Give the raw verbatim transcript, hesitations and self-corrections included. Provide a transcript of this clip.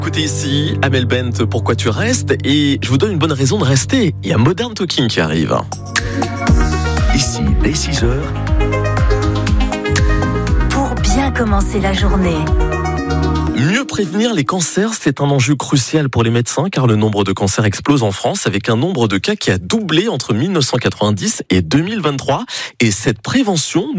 Écoutez ici, Amel Bent, pourquoi tu restes? Et je vous donne une bonne raison de rester. Il y a Modern Talking qui arrive. Ici, dès six heures. Pour bien commencer la journée. Mieux prévenir les cancers, c'est un enjeu crucial pour les médecins car le nombre de cancers explose en France avec un nombre de cas qui a doublé entre mille neuf cent quatre-vingt-dix et deux mille vingt-trois. Et cette prévention